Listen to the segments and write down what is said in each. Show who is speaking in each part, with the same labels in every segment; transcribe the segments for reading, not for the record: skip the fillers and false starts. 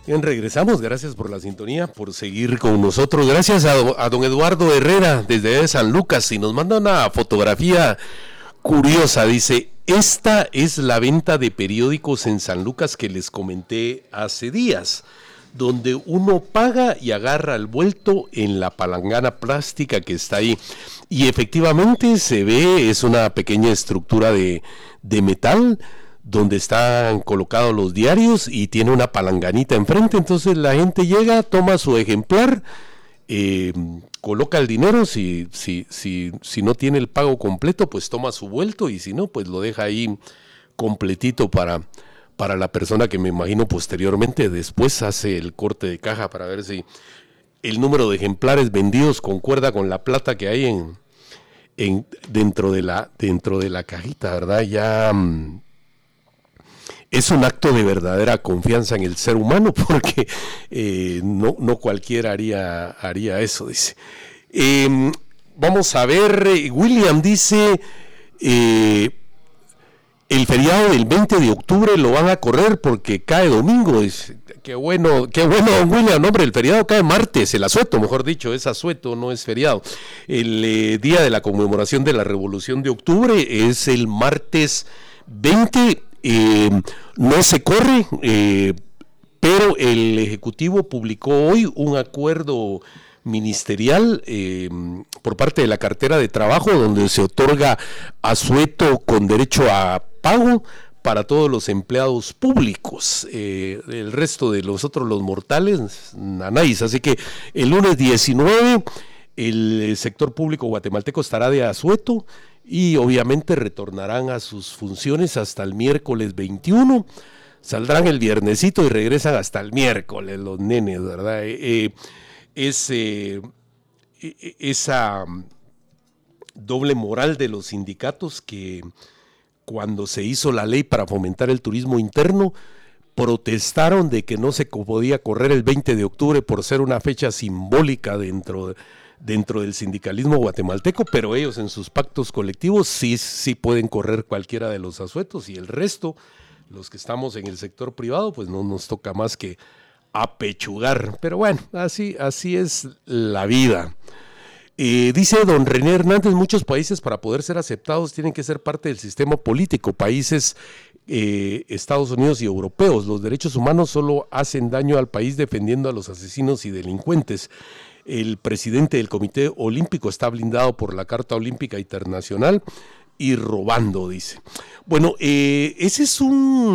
Speaker 1: Bien, regresamos, gracias por la sintonía, por seguir con nosotros, gracias a don Eduardo Herrera desde San Lucas y nos manda una fotografía curiosa, dice, esta es la venta de periódicos en San Lucas que les comenté hace días, donde uno paga y agarra el vuelto en la palangana plástica que está ahí y efectivamente se ve, es una pequeña estructura de metal, donde están colocados los diarios y tiene una palanganita enfrente, entonces la gente llega, toma su ejemplar, coloca el dinero, si no tiene el pago completo, pues toma su vuelto y si no, pues lo deja ahí completito para la persona que me imagino posteriormente después hace el corte de caja para ver si el número de ejemplares vendidos concuerda con la plata que hay dentro de la cajita, ¿verdad? Ya es un acto de verdadera confianza en el ser humano porque no cualquiera haría eso, dice. Vamos a ver, William dice, el feriado del 20 de octubre lo van a correr porque cae domingo. Dice, qué bueno, don William, no, hombre, el feriado cae martes, el asueto, mejor dicho, es asueto, no es feriado. El día de la conmemoración de la Revolución de Octubre es el martes 20. No se corre, pero el Ejecutivo publicó hoy un acuerdo ministerial por parte de la cartera de trabajo donde se otorga asueto con derecho a pago para todos los empleados públicos, el resto de los mortales, nanáis. Así que el lunes 19 el sector público guatemalteco estará de asueto y obviamente retornarán a sus funciones hasta el miércoles 21, saldrán el viernesito y regresan hasta el miércoles los nenes, ¿verdad? Esa doble moral de los sindicatos que cuando se hizo la ley para fomentar el turismo interno, protestaron de que no se podía correr el 20 de octubre por ser una fecha simbólica dentro del sindicalismo guatemalteco, pero ellos en sus pactos colectivos sí pueden correr cualquiera de los asuetos y el resto, los que estamos en el sector privado, pues no nos toca más que apechugar, pero bueno, así es la vida. Dice don René Hernández, muchos países para poder ser aceptados tienen que ser parte del sistema político, países Estados Unidos y europeos, los derechos humanos solo hacen daño al país defendiendo a los asesinos y delincuentes. El presidente del Comité Olímpico está blindado por la Carta Olímpica Internacional y robando, dice. Bueno, ese es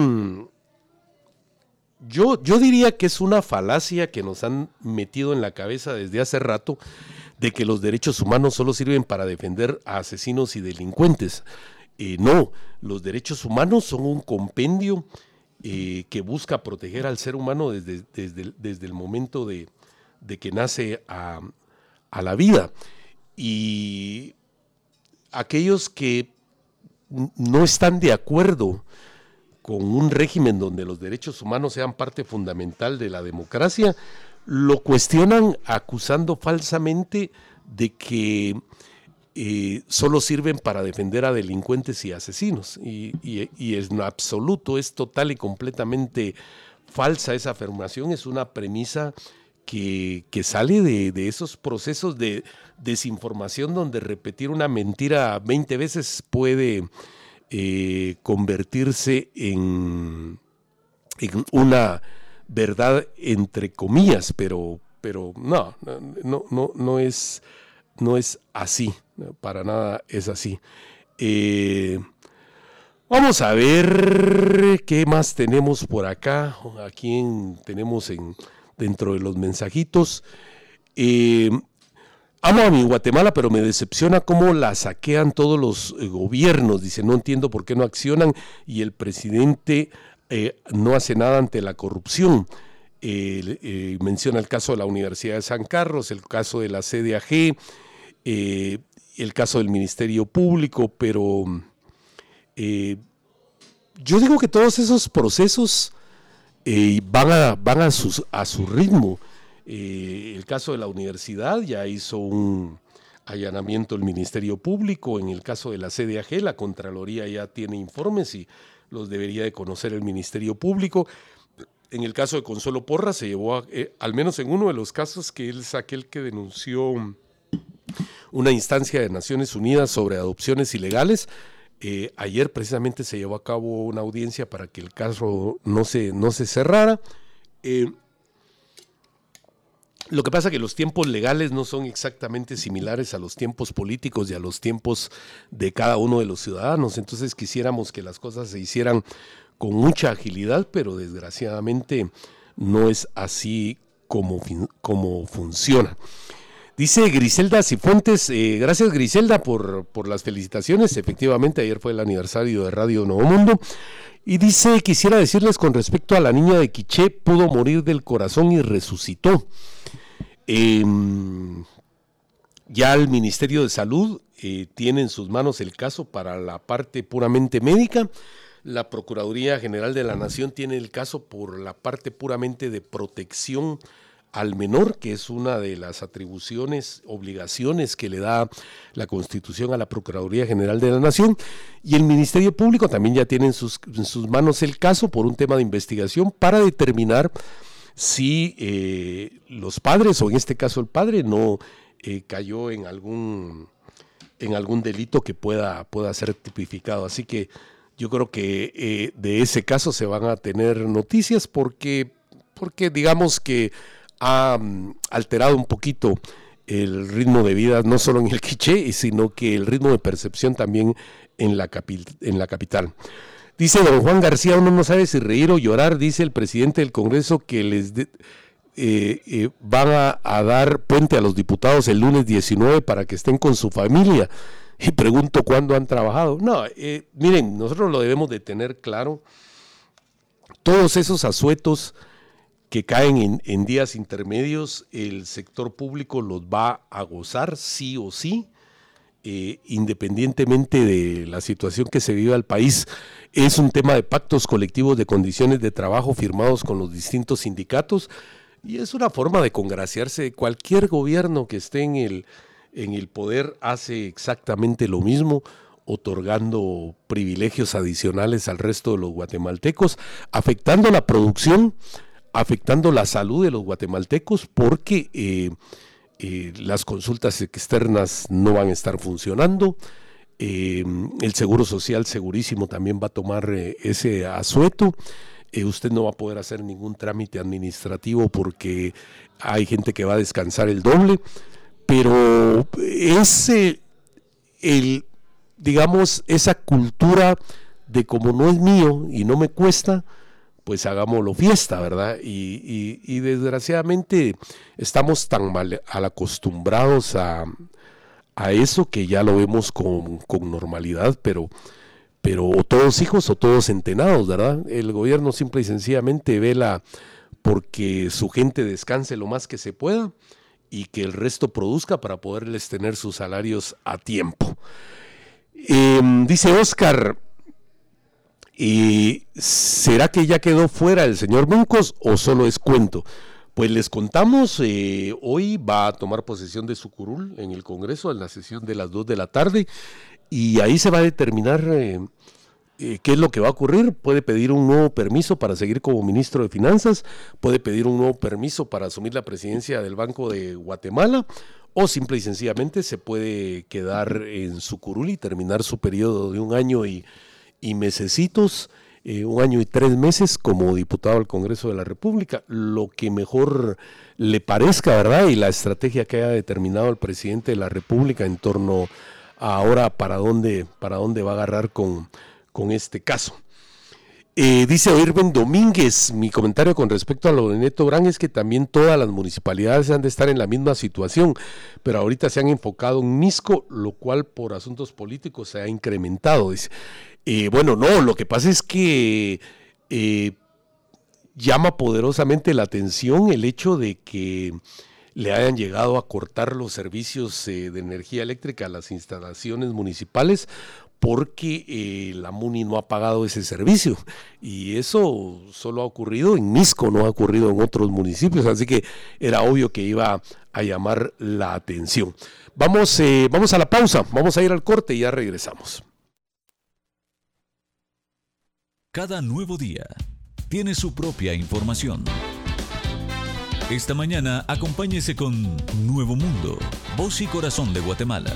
Speaker 1: yo diría que es una falacia que nos han metido en la cabeza desde hace rato de que los derechos humanos solo sirven para defender a asesinos y delincuentes. No, los derechos humanos son un compendio que busca proteger al ser humano desde el momento de que nace a la vida. Y aquellos que no están de acuerdo con un régimen donde los derechos humanos sean parte fundamental de la democracia, lo cuestionan acusando falsamente de que solo sirven para defender a delincuentes y asesinos. Y en absoluto es total y completamente falsa esa afirmación, es una premisa que sale de esos procesos de desinformación donde repetir una mentira 20 veces puede convertirse en una verdad entre comillas, pero no es así, para nada es así. Vamos a ver qué más tenemos por acá. Aquí tenemos dentro de los mensajitos. Amo a mi Guatemala, pero me decepciona cómo la saquean todos los gobiernos. Dice, no entiendo por qué no accionan y el presidente no hace nada ante la corrupción. Menciona el caso de la Universidad de San Carlos, el caso de la CDAG, el caso del Ministerio Público, pero yo digo que todos esos procesos van a su ritmo. El caso de la universidad ya hizo un allanamiento el Ministerio Público. En el caso de la CDAG, la Contraloría ya tiene informes y los debería de conocer el Ministerio Público. En el caso de Consuelo Porras se llevó, al menos en uno de los casos, que él es aquel que denunció una instancia de Naciones Unidas sobre adopciones ilegales. Ayer precisamente se llevó a cabo una audiencia para que el caso no se cerrara. Lo que pasa es que los tiempos legales no son exactamente similares a los tiempos políticos y a los tiempos de cada uno de los ciudadanos. Entonces quisiéramos que las cosas se hicieran con mucha agilidad, pero desgraciadamente no es así como funciona. Dice Griselda Cifuentes, gracias Griselda por las felicitaciones. Efectivamente, ayer fue el aniversario de Radio Nuevo Mundo. Y dice, quisiera decirles con respecto a la niña de Quiché, pudo morir del corazón y resucitó. Ya el Ministerio de Salud tiene en sus manos el caso para la parte puramente médica. La Procuraduría General de la Nación tiene el caso por la parte puramente de protección al menor, que es una de las atribuciones, obligaciones que le da la Constitución a la Procuraduría General de la Nación, y el Ministerio Público también ya tiene en sus manos el caso por un tema de investigación para determinar si los padres, o en este caso el padre, no cayó en algún delito que pueda ser tipificado. Así que yo creo que de ese caso se van a tener noticias porque digamos que ha alterado un poquito el ritmo de vida, no solo en el Quiché, sino que el ritmo de percepción también en la capital. Dice don Juan García, uno no sabe si reír o llorar, dice el presidente del Congreso que les van a dar puente a los diputados el lunes 19 para que estén con su familia. Y pregunto cuándo han trabajado. No, miren, nosotros lo debemos de tener claro. Todos esos asuetos que caen en días intermedios, el sector público los va a gozar sí o sí, independientemente de la situación que se viva el país. Es un tema de pactos colectivos de condiciones de trabajo firmados con los distintos sindicatos y es una forma de congraciarse. Cualquier gobierno que esté en el poder hace exactamente lo mismo, otorgando privilegios adicionales al resto de los guatemaltecos, afectando la producción, afectando la salud de los guatemaltecos, porque las consultas externas no van a estar funcionando. El Seguro Social segurísimo también va a tomar ese asueto. Usted no va a poder hacer ningún trámite administrativo porque hay gente que va a descansar el doble. Pero digamos, esa cultura de como no es mío y no me cuesta, pues hagámoslo fiesta, ¿verdad? Y desgraciadamente estamos tan mal acostumbrados a eso que ya lo vemos con normalidad, pero o todos hijos o todos entenados, ¿verdad? El gobierno simple y sencillamente vela porque su gente descanse lo más que se pueda y que el resto produzca para poderles tener sus salarios a tiempo. Dice Oscar, ¿será que ya quedó fuera el señor Muncos o solo es cuento? Pues les contamos, hoy va a tomar posesión de su curul en el Congreso en la sesión de las 2 de la tarde y ahí se va a determinar qué es lo que va a ocurrir. Puede pedir un nuevo permiso para seguir como ministro de Finanzas, puede pedir un nuevo permiso para asumir la presidencia del Banco de Guatemala, o simple y sencillamente se puede quedar en su curul y terminar su periodo de 1 año y mesecitos, 1 año y 3 meses como diputado al Congreso de la República, lo que mejor le parezca, ¿verdad? Y la estrategia que haya determinado el presidente de la República en torno a ahora para dónde va a agarrar con este caso. Dice Irving Domínguez, mi comentario con respecto a lo de Neto Brand es que también todas las municipalidades han de estar en la misma situación, pero ahorita se han enfocado en Misco, lo cual por asuntos políticos se ha incrementado. Dice, bueno, no, lo que pasa es que llama poderosamente la atención el hecho de que le hayan llegado a cortar los servicios de energía eléctrica a las instalaciones municipales, porque la MUNI no ha pagado ese servicio y eso solo ha ocurrido en Misco, no ha ocurrido en otros municipios, así que era obvio que iba a llamar la atención. Vamos a la pausa, vamos a ir al corte y ya regresamos.
Speaker 2: Cada nuevo día tiene su propia información. Esta mañana acompáñese con Nuevo Mundo, voz y corazón de Guatemala.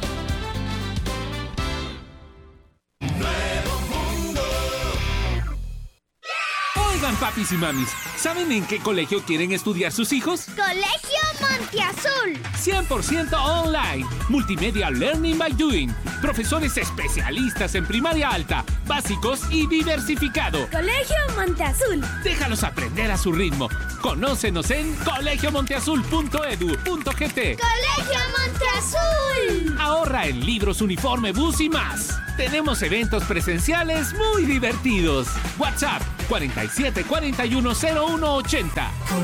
Speaker 3: Oigan, papis y mamis, ¿saben en qué colegio quieren estudiar sus hijos?
Speaker 4: ¡Colegio Monteazul!
Speaker 3: 100% online. Multimedia Learning by Doing. Profesores especialistas en primaria alta, básicos y diversificado.
Speaker 4: ¡Colegio Monteazul!
Speaker 3: Déjalos aprender a su ritmo. Conócenos en colegiomonteazul.edu.gt.
Speaker 4: ¡Colegio Monteazul!
Speaker 3: Ahorra en libros, uniforme, bus y más. Tenemos eventos presenciales muy divertidos. WhatsApp 47 41 01 80.